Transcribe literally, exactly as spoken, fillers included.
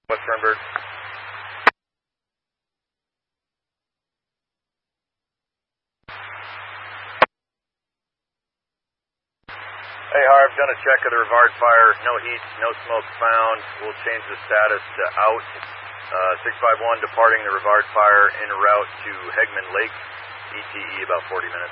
West Fernburg. Hey, Harv, done a check of the Rivard fire. No heat, no smoke found. We'll change the status to out. Uh, six five one departing the Rivard fire en route to Hegman Lake. E T E about forty minutes.